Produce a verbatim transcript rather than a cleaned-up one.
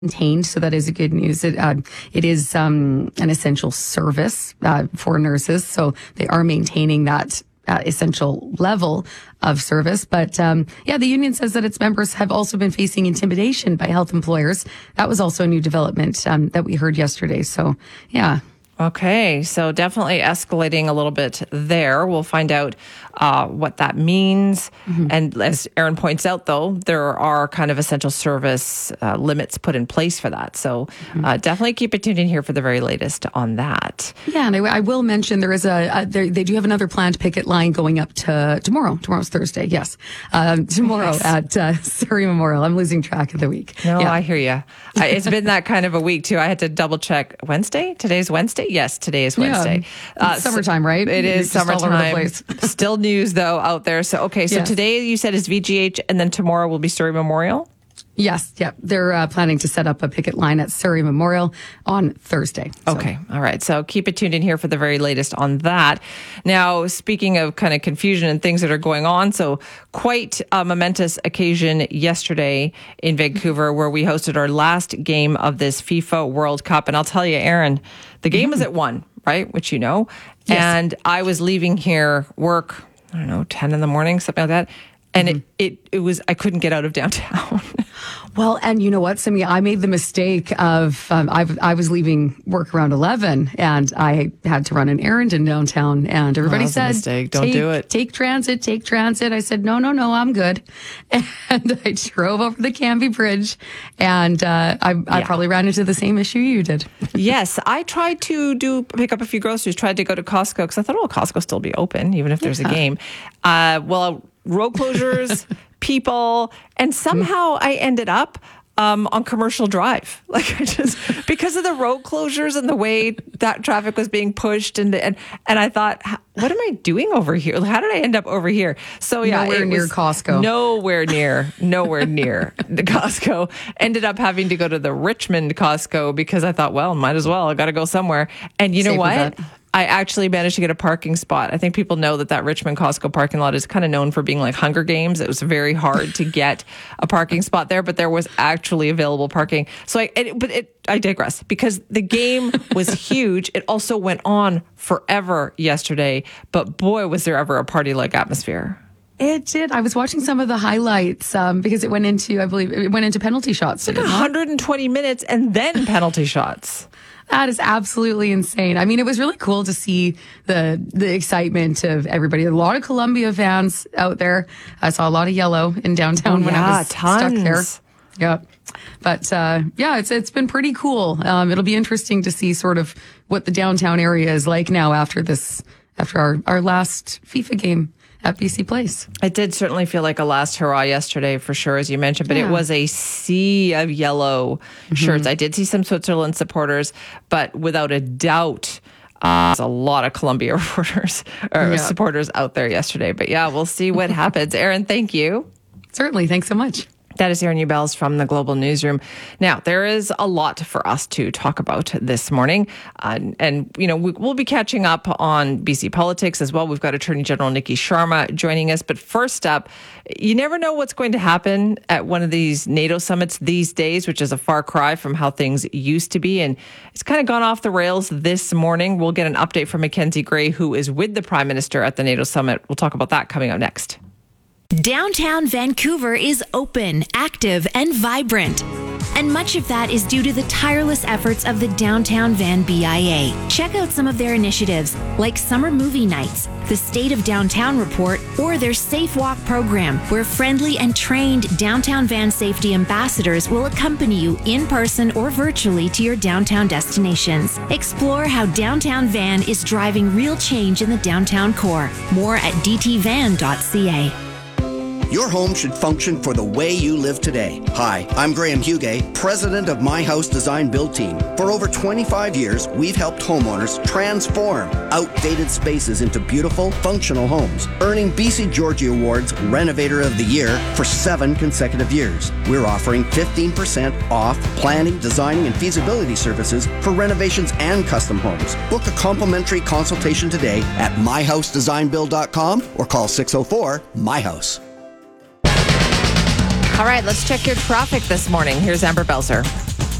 maintained, so that is a good news. It uh, it is um, an essential service uh, for nurses, so they are maintaining that uh, essential level of service. But um, yeah, the union says that its members have also been facing intimidation by health employers. That was also a new development um, that we heard yesterday. So yeah. Okay, so definitely escalating a little bit there. We'll find out uh, what that means. Mm-hmm. And as Erin points out, though, there are kind of essential service uh, limits put in place for that. So mm-hmm. uh, definitely keep it tuned in here for the very latest on that. Yeah, and I, I will mention there is a, a there, they do have another planned picket line going up to tomorrow. Tomorrow's Thursday, yes. Um, tomorrow yes. at uh, Surrey Memorial. I'm losing track of the week. No, yeah. I hear you. It's been that kind of a week, too. I had to double check. Wednesday? Today's Wednesday? Yes, today is Wednesday. Yeah. Uh, summertime, right? It is summertime. Still news, though, out there. So, okay, so yes. Today you said is V G H, and then tomorrow will be Surrey Memorial? Yes, yeah. They're uh, planning to set up a picket line at Surrey Memorial on Thursday. So. Okay, all right. So keep it tuned in here for the very latest on that. Now, speaking of kind of confusion and things that are going on, so quite a momentous occasion yesterday in Vancouver where we hosted our last game of this FIFA World Cup. And I'll tell you, Erin, the game mm-hmm. was at one, right? Which you know. Yes. And I was leaving here work, I don't know, ten in the morning, something like that. And mm-hmm. it, it, it was, I couldn't get out of downtown. Well, and you know what, Simi, I made the mistake of, um, I, I was leaving work around eleven and I had to run an errand in downtown and everybody oh, said, a mistake. Don't do it. Take transit, take transit. I said, no, no, no, I'm good. And I drove over the Canby Bridge and, uh, I, yeah. I probably ran into the same issue you did. Yes. I tried to do, pick up a few groceries, tried to go to Costco because I thought, oh, Costco will still be open, even if there's yeah. a game. Uh, well, road closures, people, and somehow I ended up um, on Commercial Drive. Like I just because of the road closures and the way that traffic was being pushed, and and and I thought, what am I doing over here? How did I end up over here? So yeah, nowhere near Costco. Nowhere near, nowhere near the Costco. Ended up having to go to the Richmond Costco because I thought, well, might as well. I got to go somewhere. And you know what? I actually managed to get a parking spot. I think people know that that Richmond Costco parking lot is kind of known for being like Hunger Games. It was very hard to get a parking spot there, but there was actually available parking. So I, it, but it, I digress because the game was huge. It also went on forever yesterday, but boy, was there ever a party-like atmosphere. It did. I was watching some of the highlights um, because it went into, I believe, it went into penalty shots. It's like one hundred twenty minutes and then penalty shots. That is absolutely insane. I mean, it was really cool to see the the excitement of everybody. A lot of Columbia fans out there. I saw a lot of yellow in downtown oh, when yeah, I was tons. stuck there. Yeah. But uh, yeah, it's it's been pretty cool. Um, it'll be interesting to see sort of what the downtown area is like now after this, after our, our last FIFA game at B C Place. It did certainly feel like a last hurrah yesterday for sure, as you mentioned, but yeah. It was a sea of yellow mm-hmm. shirts. I did see some Switzerland supporters, but without a doubt, uh, there's a lot of Columbia reporters or yeah. supporters out there yesterday. But yeah, we'll see what happens. Erin, thank you. Certainly. Thanks so much. That is Erin Ubels from the Global Newsroom. Now, there is a lot for us to talk about this morning. Uh, and, you know, we, we'll be catching up on B C politics as well. We've got Attorney General Nikki Sharma joining us. But first up, you never know what's going to happen at one of these NATO summits these days, which is a far cry from how things used to be. And it's kind of gone off the rails this morning. We'll get an update from Mackenzie Gray, who is with the Prime Minister at the NATO summit. We'll talk about that coming up next. Downtown Vancouver is open, active, and vibrant. And much of that is due to the tireless efforts of the Downtown Van B I A. Check out some of their initiatives, like summer movie nights, the State of Downtown Report, or their Safe Walk program, where friendly and trained downtown van safety ambassadors will accompany you in person or virtually to your downtown destinations. Explore how Downtown Van is driving real change in the downtown core. More at d t van dot c a. Your home should function for the way you live today. Hi, I'm Graham Hugay, president of My House Design Build Team. For over twenty-five years, we've helped homeowners transform outdated spaces into beautiful, functional homes, earning B C Georgie Awards Renovator of the Year for seven consecutive years. We're offering fifteen percent off planning, designing, and feasibility services for renovations and custom homes. Book a complimentary consultation today at my house design build dot com or call six oh four, M Y house. All right, let's check your traffic this morning. Here's Amber Belzer.